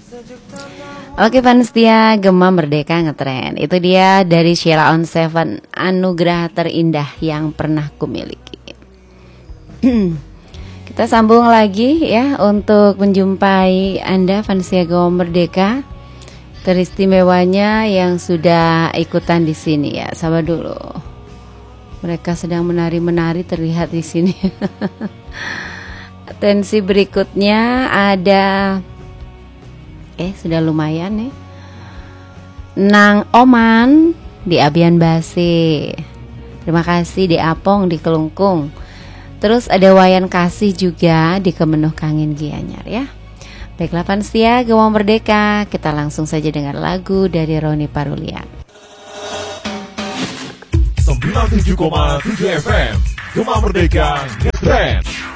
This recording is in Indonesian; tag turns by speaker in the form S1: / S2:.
S1: Oke, Panstia, Gema Merdeka ngetren. Itu dia dari Sheila on Seven, anugerah terindah yang pernah kumiliki. Kita sambung lagi ya untuk menjumpai Anda Panstia Gema Merdeka. Teristimewanya yang sudah ikutan di sini ya, sabar dulu. Mereka sedang menari-menari terlihat di sini. Atensi berikutnya ada sudah lumayan nih. Nang Oman di Abian Base. Terima kasih di Apong di Kelungkung. Terus ada Wayan Kasih juga di Kemenuh Kangin Gianyar ya. Baiklah Panstia Gema Merdeka, kita langsung saja dengar lagu dari Roni Parulian.
S2: 97,7 FM Gema Merdeka ngetren.